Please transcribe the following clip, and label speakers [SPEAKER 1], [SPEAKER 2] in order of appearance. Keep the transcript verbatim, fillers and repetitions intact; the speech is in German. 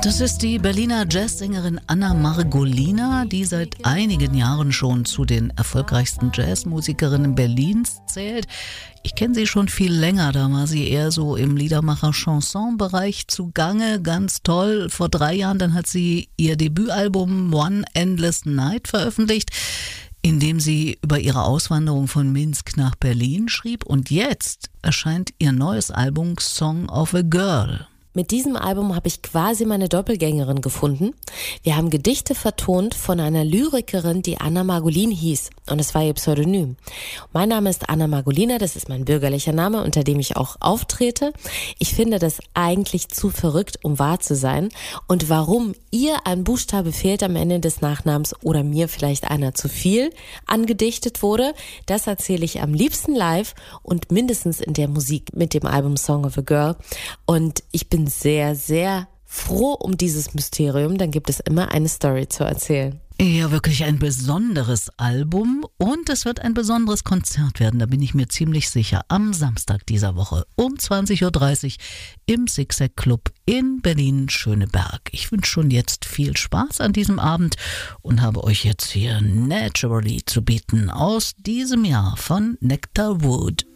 [SPEAKER 1] Das ist die Berliner Jazzsängerin Anna Margolina, die seit einigen Jahren schon zu den erfolgreichsten Jazzmusikerinnen Berlins zählt. Ich kenne sie schon viel länger, da war sie eher so im Liedermacher-Chanson-Bereich zugange, ganz toll. Vor drei Jahren, dann hat sie ihr Debütalbum One Endless Night veröffentlicht, in dem sie über ihre Auswanderung von Minsk nach Berlin schrieb. Und jetzt erscheint ihr neues Album Song of a Girl.
[SPEAKER 2] Mit diesem Album habe ich quasi meine Doppelgängerin gefunden. Wir haben Gedichte vertont von einer Lyrikerin, die Anna Margolin hieß. Und es war ihr Pseudonym. Mein Name ist Anna Margolina, das ist mein bürgerlicher Name, unter dem ich auch auftrete. Ich finde das eigentlich zu verrückt, um wahr zu sein. Und warum ihr ein Buchstabe fehlt am Ende des Nachnamens oder mir vielleicht einer zu viel angedichtet wurde, das erzähle ich am liebsten live und mindestens in der Musik mit dem Album Song of a Girl. Und ich bin sehr, sehr froh um dieses Mysterium, dann gibt es immer eine Story zu erzählen.
[SPEAKER 1] Ja, wirklich ein besonderes Album und es wird ein besonderes Konzert werden, da bin ich mir ziemlich sicher. Am Samstag dieser Woche um zwanzig Uhr dreißig im Zigzag Club in Berlin-Schöneberg. Ich wünsche schon jetzt viel Spaß an diesem Abend und habe euch jetzt hier Naturally zu bieten aus diesem Jahr von Nectar Wood.